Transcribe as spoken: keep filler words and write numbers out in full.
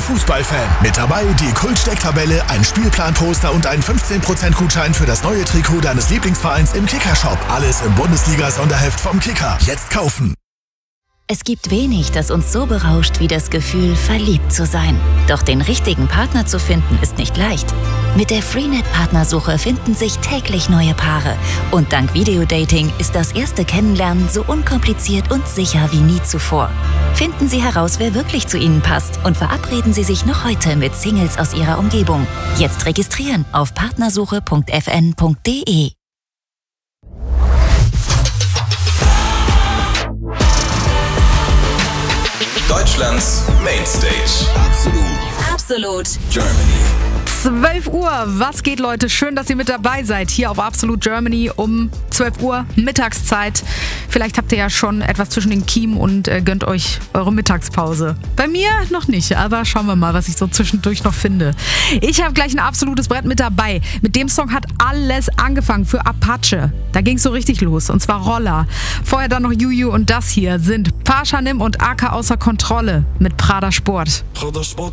Fußballfan. Mit dabei die Kult-Stecktabelle, ein Spielplanposter und ein fünfzehn Prozent Gutschein für das neue Trikot deines Lieblingsvereins im Kicker-Shop. Alles im Bundesliga-Sonderheft vom Kicker. Jetzt kaufen. Es gibt wenig, das uns so berauscht wie das Gefühl, verliebt zu sein. Doch den richtigen Partner zu finden, ist nicht leicht. Mit der Freenet-Partnersuche finden sich täglich neue Paare. Und dank Videodating ist das erste Kennenlernen so unkompliziert und sicher wie nie zuvor. Finden Sie heraus, wer wirklich zu Ihnen passt und verabreden Sie sich noch heute mit Singles aus Ihrer Umgebung. Jetzt registrieren auf partnersuche punkt f n punkt d e. Deutschlands Mainstage. Absolut. Absolut. Germany. zwölf Uhr, was geht, Leute? Schön, dass ihr mit dabei seid, hier auf Absolut Germany um zwölf Uhr Mittagszeit. Vielleicht habt ihr ja schon etwas zwischen den Kiemen und äh, gönnt euch eure Mittagspause. Bei mir noch nicht, aber schauen wir mal, was ich so zwischendurch noch finde. Ich habe gleich ein absolutes Brett mit dabei. Mit dem Song hat alles angefangen für Apache. Da ging es so richtig los, und zwar Roller. Vorher dann noch Juju, und das hier sind Pashanim und A K außer Kontrolle mit Prada Sport. Prada Sport